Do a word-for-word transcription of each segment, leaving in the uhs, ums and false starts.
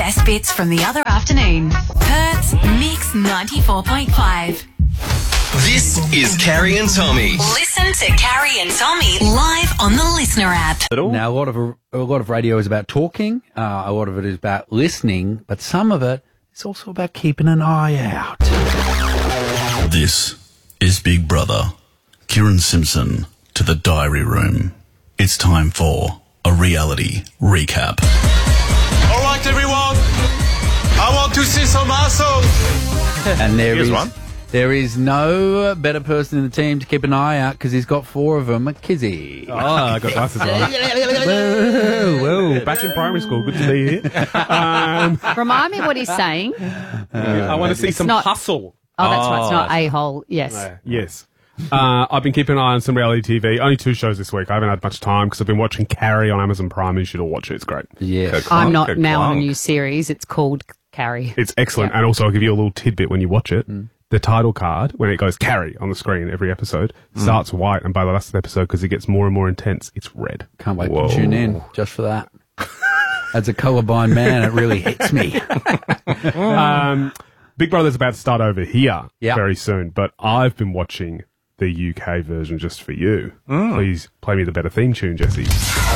best bits from the other afternoon. Perth's Mix ninety-four point five. This is Carrie and Tommy. Listen to Carrie and Tommy live on the Listener app. Now, a lot of a lot of radio is about talking. Uh, a lot of it is about listening, but some of it is also about keeping an eye out. This is Big Brother. Kieran Simpson to the diary room. It's time for a reality recap. All right, everyone. I want to see some muscles. And there Here's is one. there is no better person in the team to keep an eye out because he's got four of them. Kizzy. Oh, I got glasses on. Whoa, whoa, back in primary school. Good to be here. Um, Remind me what he's saying. I want to see some not- hustle. Oh, that's right. It's not a-hole. Yes. Yes. Uh, I've been keeping an eye on some reality T V. Only two shows this week. I haven't had much time because I've been watching Carrie on Amazon Prime. You should all watch it. It's great. Yes. I'm not Good now on a clunk. new series. It's called Carrie. It's excellent. And also, I'll give you a little tidbit when you watch it. The title card, when it goes Carrie on the screen every episode, starts white, and by the last episode, because it gets more and more intense, it's red. Can't wait Whoa. to tune in just for that. As a colourblind man, it really hits me. Um, Big Brother's about to start over here Yeah. very soon, but I've been watching the U K version just for you. Please play me the better theme tune, Jesse.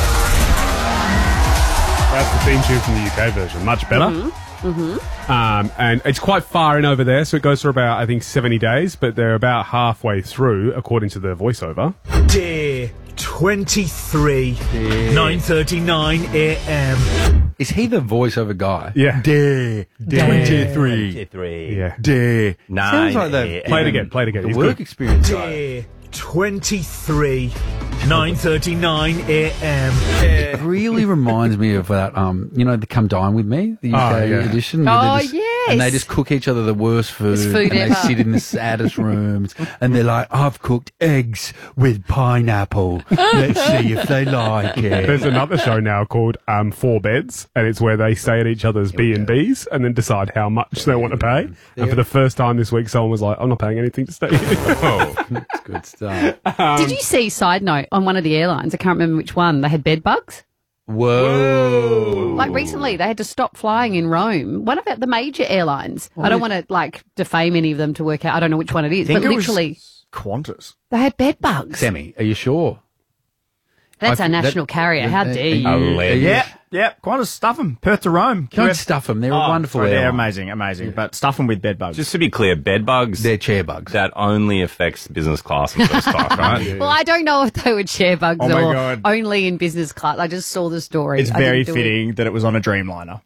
That's the theme tune from the U K version. Much better. Um, and it's quite far in over there, so it goes for about, I think, seventy days, but they're about halfway through, according to the voiceover. Dear twenty-three, nine thirty-nine a.m. Is he the voiceover guy? Yeah. Day twenty-three. Three. Yeah. Day. Nine. Sounds like the Play it again, play it again. The He's work good. experience guy. Dear twenty-three, nine thirty-nine a.m. It really reminds me of that, um, you know, the Come Dine With Me, the U K Oh, yeah. edition. where Oh, they just- yes. And they just cook each other the worst food. It's food and ever. they sit in the saddest rooms. And they're like, I've cooked eggs with pineapple. Let's see if they like it. There's another show now called um, Four Beds, and it's where they stay at each other's B and B's and then decide how much they want to pay. And for the first time this week, someone was like, I'm not paying anything to stay here. It's good stuff. Did you see, side note, on one of the airlines, I can't remember which one, they had bed bugs? Whoa. Like recently, they had to stop flying in Rome. One of the major airlines. I don't want to like defame any of them to work out. I don't know which one it is, but literally, Qantas. they had bed bugs. Semi, are you sure? That's I- our national that- carrier. How uh, dare uh, you? uh, Yeah. Yeah, Qantas, stuff them. Perth to Rome. Don't stuff them. They're a wonderful sorry, They're airline. amazing, amazing. But stuff them with bed bugs. Just to be clear, bed bugs, They're chair bugs. that only affects business class and first class, right? Well, I don't know if they were chair bugs Oh my or God. only in business class. I just saw the story. it's I very didn't do it. fitting that it was on a Dreamliner.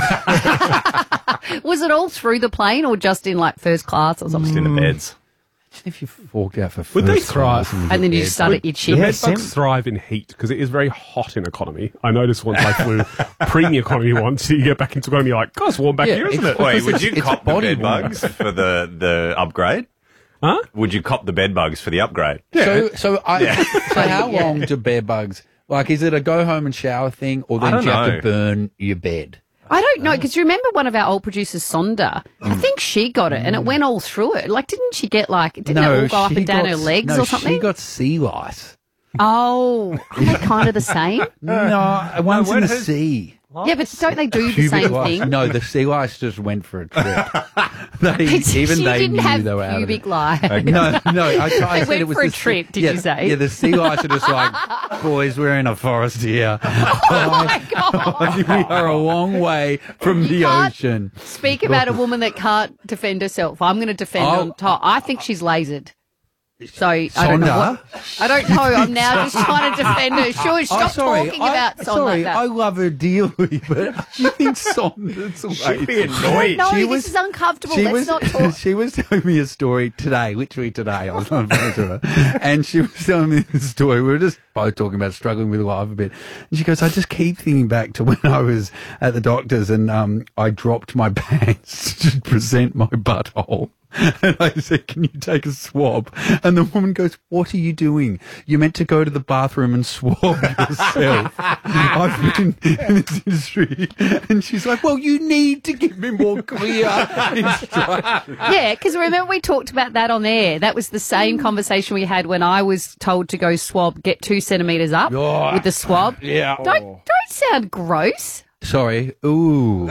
Was it all through the plane or just in like first class or something? Just in the beds. If you forked out for Would they first class thrive? And then you just started The itching. bed Sim- bugs thrive in heat because it is very hot in economy. I noticed once I flew premium economy once, you get back into economy, you're like, God, it's warm back Yeah, here, isn't it's- it? Wait, would you It's a cop the body bed warmer. bugs for the, the upgrade? Huh? Would you cop the bed bugs for the upgrade? So, so, I, so how Yeah. long do bed bugs? Like, is it a go home and shower thing, or then I don't do you have know. to burn your bed? I don't know, because you remember one of our old producers, Sonda? I think she got it, and it went all through it. Like, didn't she get, like, didn't it all go up she and down got- her legs no, or something? She got sea lice. Oh, are they kind of the same? No, one's in the sea. Yeah, but don't they do the Pubic same lice. thing? No, the sea lice just went for a trip. they, She even they didn't knew have they were out of pubic it. lice. No, no, I, I They said went it was for a the trip, sea- did yeah, you say? Yeah, the sea lice are just like, boys, we're in a forest here. Oh my God. we are a long way from the can't- ocean. Speak about a woman that can't defend herself. I'm going to defend her Oh. on top. I think she's lasered. So I don't know. Sonda? What, I don't know. I'm now just trying to defend her. Sure, stop I'm sorry, talking I, about Son sorry, like that. I love her dearly, but you think Sonda's She'd be annoyed. no, she this was- is uncomfortable. She Let's was, not talk. she was telling me a story today, literally today. I was on the phone to her, and she was telling me this story. We were just both talking about struggling with life a bit, and she goes, "I just keep thinking back to when I was at the doctor's, and um, I dropped my pants to present my butthole." And I said, "Can you take a swab?" And the woman goes, "What are you doing? You're meant to go to the bathroom and swab yourself." I've been in this industry. And she's like, "Well, you need to give me more clear instructions." Yeah, because remember we talked about that on air. That was the same conversation we had when I was told to go swab, get two centimetres up Oh, with the swab. yeah. Don't don't sound gross. Sorry. Ooh.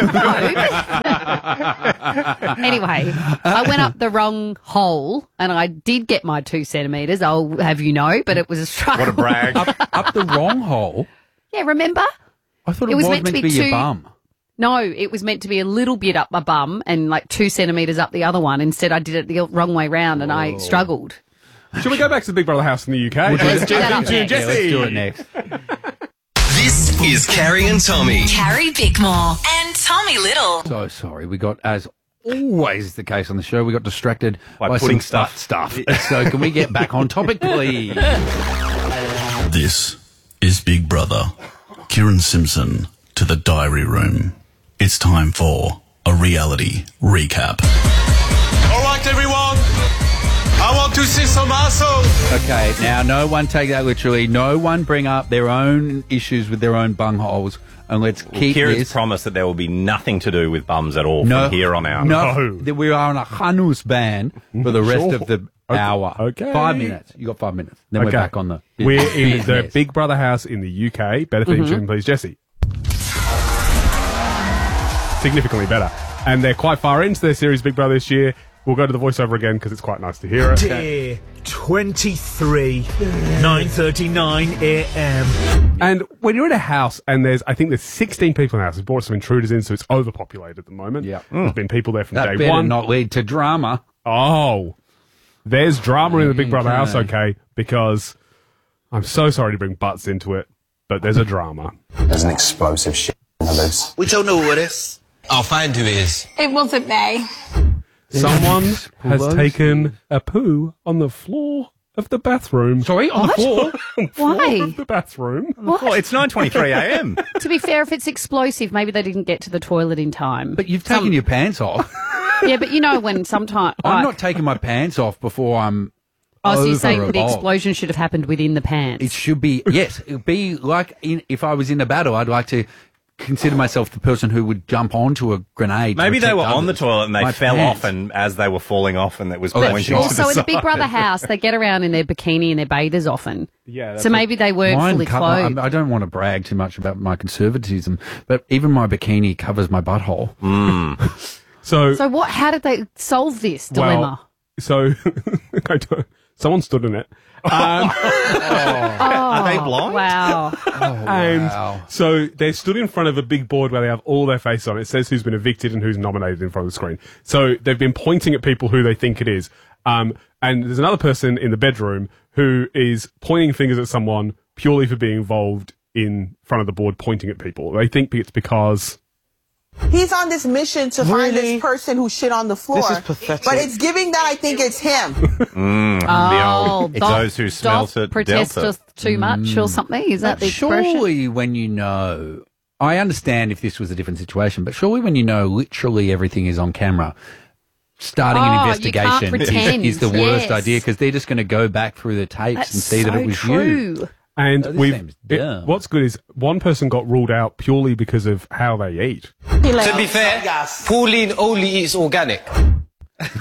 Anyway, I went up the wrong hole and I did get my two centimetres, I'll have you know, but it was a struggle. What a brag. up, up the wrong hole? Yeah, remember? I thought it, it was, was meant, meant to be, to be two, your bum. No, it was meant to be a little bit up my bum and like two centimetres up the other one. Instead, I did it the wrong way round and I struggled. Should we go back to the Big Brother house in the U K? We'll let's do that up next. Yeah, let's do it next. This is Carrie and Tommy. Carrie Bickmore and Tommy Little. So sorry, we got, as always the case on the show, we got distracted By by, pudding some stuff. stuff. So can we get back on topic, please? This is Big Brother. Kieran Simpson to the diary room. It's time for a reality recap. All right, everyone. I want to see some assholes. Okay, now no one take that literally. No one bring up their own issues with their own bungholes, and let's Well, keep Kieran's this. promised that there will be nothing to do with bums at all No, from here on out. No, No. that we are on a Hanus ban for the rest Sure. of the Okay. hour. Okay. Five minutes. You got five minutes. Then we're back on the. We're in the business. Big Brother house in the U K. Better theme tune, please, Jesse. Significantly better. And they're quite far into their series Big Brother this year. We'll go to the voiceover again because it's quite nice to hear it. Dear twenty-three, nine thirty-nine a m. And when you're in a house and there's, I think there's sixteen people in the house, we've brought some intruders in, so it's overpopulated at the moment. Yeah. There's been people there from That day better one. not lead to drama. Oh, there's drama in the Big Brother Okay. house, okay, because I'm so sorry to bring butts into it, but there's a drama. There's an explosive shit on the loose. We don't know who it is. I'll find who it is. It wasn't me. Someone has Explosive. taken a poo on the floor of the bathroom. Sorry, on the floor. Floor Why? of the bathroom. What? Well, it's nine twenty-three a m. To be fair, if it's explosive, maybe they didn't get to the toilet in time. But you've taken Some- your pants off. Yeah, but you know when sometimes... I'm not taking my pants off before I'm. Oh, so you're over saying a the bog. explosion should have happened within the pants? It should be, yes, it would be like in, if I was in a battle, I'd like to consider myself the person who would jump onto a grenade. to Maybe they protect were on the others. toilet and they My fell pants. off, and as they were falling off, and it was Oh, that's pointing sure. to the Also, in the Big side. Brother house, they get around in their bikini and their bathers often. Yeah, that's So maybe they weren't Mine fully cover- clothed. I I don't want to brag too much about my conservatism, but even my bikini covers my butthole. So, So what? How did they solve this dilemma? well, so I don't, someone stood in it. Um, Are they blind? Wow. And so they stood in front of a big board where they have all their faces on it. It says who's been evicted and who's nominated in front of the screen. So they've been pointing at people who they think it is. Um, and there's another person in the bedroom who is pointing fingers at someone purely for being involved in front of the board, pointing at people. They think it's because... He's on this mission to find this person who shit on the floor. This is pathetic. But it's giving that I think it's him. Oh, It's doth- those who smelt doth it, protest dealt it. us too much or something? Is that But the expression? surely when you know, I understand if this was a different situation, but surely when you know literally everything is on camera, starting Oh, an you can't investigation pretend. is, is the worst Yes. idea because they're just going to go back through the tapes That's and see that so it was true. you. And Oh, this we've, seems it- dumb. what's good is one person got ruled out purely because of how they eat. To be fair, Pauline only eats organic. That's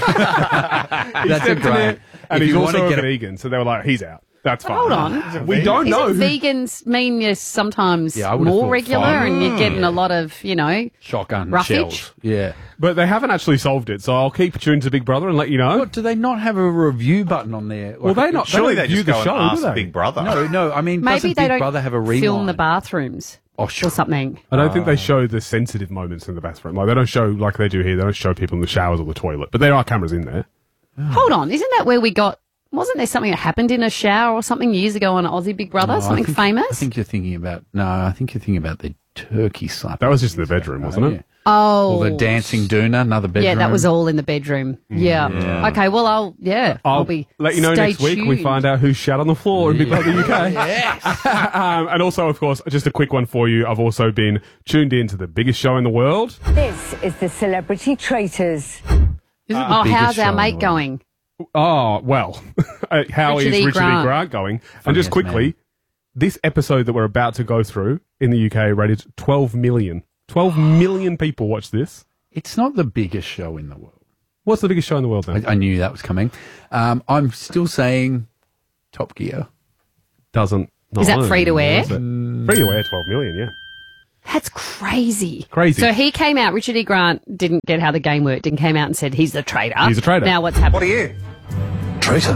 a Stepped in great. it, and if he's you also want a to get a, vegan, so they were like, he's out. That's fine. Hold on. We don't know. Isn't who- vegans mean you're sometimes Yeah, I would've more thought regular fine. and you're getting a lot of, you know, shotgun roughage? shells. Yeah. But they haven't actually solved it, so I'll keep tuned to Big Brother and let you know. What, do they not have a review button on there? Well, they not. Surely they they don't view just the go and show, ask do they? Big Brother. No, no. I mean, Maybe doesn't they Big don't Brother have a rewind? film the bathrooms Oh, sure. or something. I don't think they show the sensitive moments in the bathroom. Like they don't show like they do here. They don't show people in the showers or the toilet. But there are cameras in there. Hold on. Isn't that where we got... Wasn't there something that happened in a shower or something years ago on Aussie Big Brother? No, I something think- famous? I think you're thinking about. No, I think you're thinking about the turkey slap. That was just in the bedroom, wasn't it? Oh. Or the dancing doona, another bedroom. Yeah, that was all in the bedroom. Yeah. Yeah. Okay, well, I'll... Yeah, I'll, I'll be... let you know stay next week. We tuned. find out who shat on the floor in Big Brother U K. um, and also, of course, just a quick one for you. I've also been tuned in to the biggest show in the world. This is the Celebrity Traitors. Oh, how's our mate going? Oh, well, uh, how Richard is E. Richard Grant. E. Grant going? and just Funniest quickly, man. this episode that we're about to go through in the U K rated twelve million. twelve million people watch this. It's not the biggest show in the world. What's the biggest show in the world then? I, I knew that was coming. Um, I'm still saying Top Gear. Doesn't. Is that no, free to air? is it? Free to air, twelve million, yeah. That's crazy. Crazy. So he came out, Richard E. Grant didn't get how the game worked and came out and said he's the traitor. He's a traitor. Now what's happening? What are you? Traitor?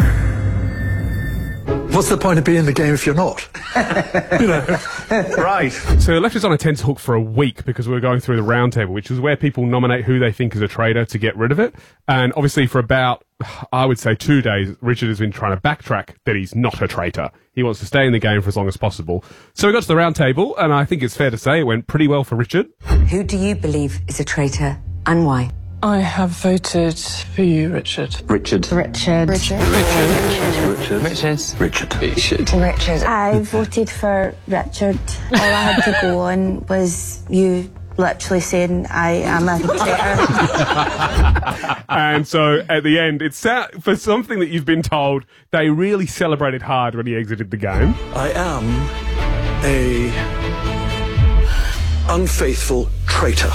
What's the point of being in the game if you're not? You know. Right. So it left us on a tense hook for a week because we were going through the roundtable, which is where people nominate who they think is a traitor to get rid of it. And obviously for about, I would say, two days, Richard has been trying to backtrack that he's not a traitor. He wants to stay in the game for as long as possible. So we got to the roundtable, and I think it's fair to say it went pretty well for Richard. Who do you believe is a traitor and why? I have voted for you, Richard. Richard. Richard. Richard. Richard. Richard. Richard. Richard. Richard. I voted for Richard. All I had to go on was you literally saying I am a traitor. And so at the end, it's sa- for something that you've been told, they really celebrated hard when he exited the game. I am a unfaithful traitor.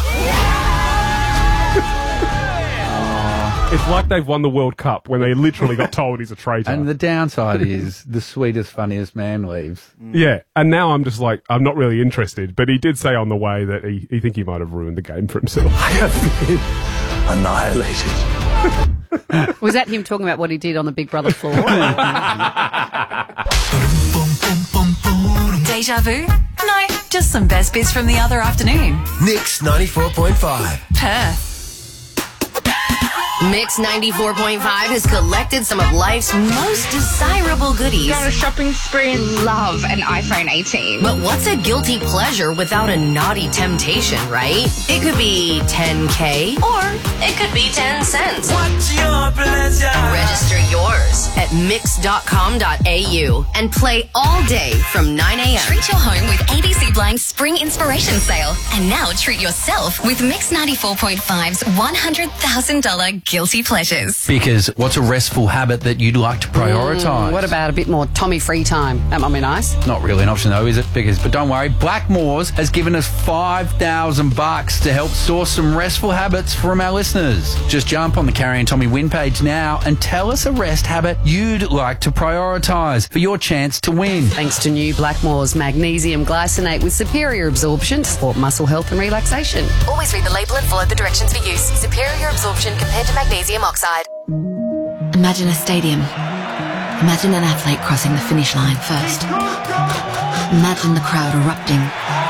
It's like they've won the World Cup when they literally got told he's a traitor. And the downside is the sweetest, funniest man leaves. Yeah, and now I'm just like, I'm not really interested. But he did say on the way that he, he think he might have ruined the game for himself. I have been annihilated. Was that him talking about what he did on the Big Brother floor? Deja vu? No, just some best bits from the other afternoon. Mix ninety-four point five. Perth. Mix ninety-four point five has collected some of life's most desirable goodies. Go on a shopping spree and love an iPhone eighteen. But what's a guilty pleasure without a naughty temptation, right? It could be ten K or it could be ten cents. What's your pleasure? Register yours at mix dot com dot a u and play all day from nine a.m. Treat your home with A B C Blank's Spring Inspiration Sale. And now treat yourself with Mix ninety-four point five's one hundred thousand dollars Guilty Pleasures. Because what's a restful habit that you'd like to prioritise? Mm, what about a bit more Tommy free time? That might be nice. Not really an option though, is it? Because, but don't worry, Blackmores has given us five thousand bucks to help source some restful habits from our listeners. Just jump on the Carrie and Tommy win page now and tell us a rest habit you'd like to prioritise for your chance to win. Thanks to new Blackmores Magnesium Glycinate with superior absorption to support muscle health and relaxation. Always read the label and follow the directions for use. Superior absorption compared to magnesium oxide. Imagine a stadium. Imagine an athlete crossing the finish line first. Imagine the crowd erupting.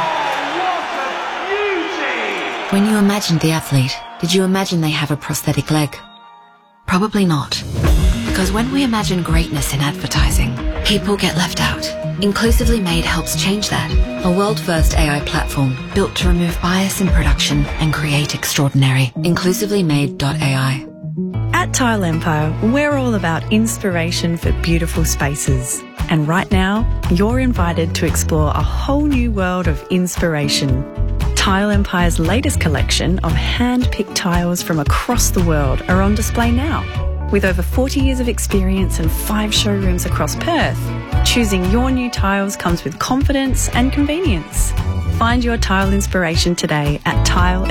When you imagined the athlete, did you imagine they have a prosthetic leg? Probably not. Because when we imagine greatness in advertising, people get left out. Inclusively Made helps change that. A world-first A I platform built to remove bias in production and create extraordinary. inclusively made dot a i. At Tile Empire, we're all about inspiration for beautiful spaces. And right now, you're invited to explore a whole new world of inspiration. Tile Empire's latest collection of hand-picked tiles from across the world are on display now. With over forty years of experience and five showrooms across Perth, choosing your new tiles comes with confidence and convenience. Find your tile inspiration today at tile